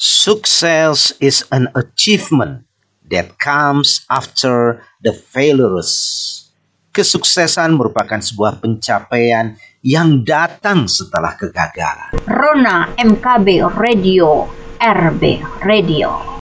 Success is an achievement that comes after the failures. Kesuksesan merupakan sebuah pencapaian yang datang setelah kegagalan. Rona MKB Radio, RB Radio.